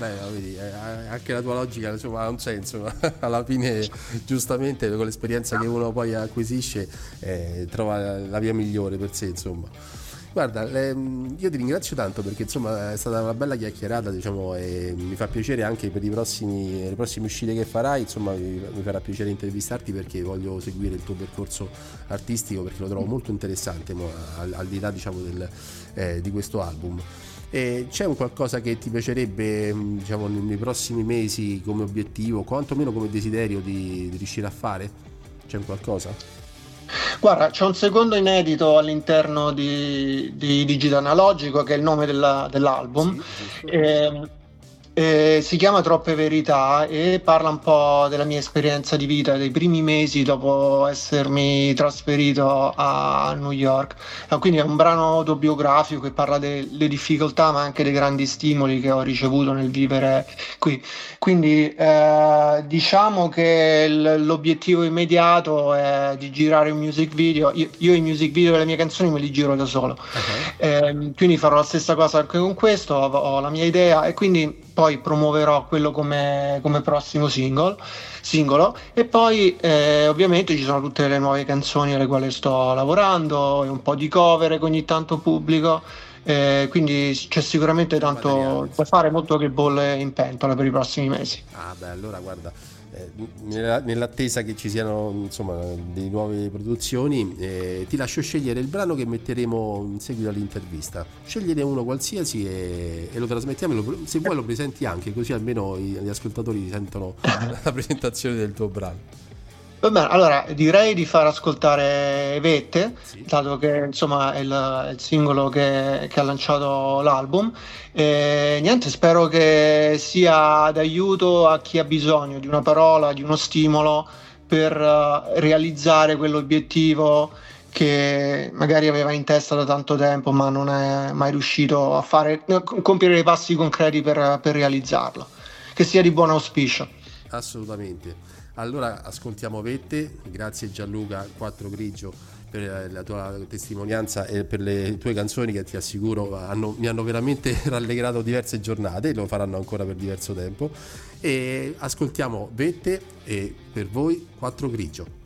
Beh, vedi, anche la tua logica insomma ha un senso, alla fine giustamente con l'esperienza che uno poi acquisisce trova la via migliore per sé, insomma. Guarda, io ti ringrazio tanto perché insomma è stata una bella chiacchierata, diciamo, e mi fa piacere anche per le prossime uscite che farai, insomma mi farà piacere intervistarti perché voglio seguire il tuo percorso artistico perché lo trovo molto interessante, al di là diciamo di questo album. E c'è un qualcosa che ti piacerebbe, diciamo, nei prossimi mesi come obiettivo, quantomeno come desiderio di riuscire a fare? C'è un qualcosa? Guarda, c'è un secondo inedito all'interno di Digito Analogico, che è il nome dell'album. Sì, giusto. Ehm, si chiama Troppe Verità e parla un po' della mia esperienza di vita dei primi mesi dopo essermi trasferito a New York. Quindi è un brano autobiografico che parla delle difficoltà ma anche dei grandi stimoli che ho ricevuto nel vivere qui. Quindi diciamo che l'obiettivo immediato è di girare un music video. Io i music video delle mie canzoni me li giro da solo. Uh-huh. Quindi farò la stessa cosa anche con questo, ho la mia idea e quindi poi promuoverò quello come prossimo singolo e poi ovviamente ci sono tutte le nuove canzoni alle quali sto lavorando e un po' di cover che ogni tanto pubblico. Quindi c'è sicuramente Materiale, tanto da insomma. fare, molto che bolle in pentola per i prossimi mesi. Ah beh, allora guarda, nell'attesa che ci siano insomma delle nuove produzioni, ti lascio scegliere il brano che metteremo in seguito all'intervista. Scegliene uno qualsiasi e lo trasmettiamo, se vuoi lo presenti anche, così almeno gli ascoltatori sentono la presentazione del tuo brano. Va bene, allora direi di far ascoltare Vette, Sì. dato che insomma è il singolo che ha lanciato l'album. E, niente, spero che sia d'aiuto a chi ha bisogno di una parola, di uno stimolo per realizzare quell'obiettivo che magari aveva in testa da tanto tempo, ma non è mai riuscito a compiere dei passi concreti per realizzarlo. Che sia di buon auspicio. Assolutamente. Allora ascoltiamo Vette, grazie Gianluca Quattro Grigio per la tua testimonianza e per le tue canzoni che ti assicuro mi hanno veramente rallegrato diverse giornate e lo faranno ancora per diverso tempo. E ascoltiamo Vette e per voi Quattro Grigio.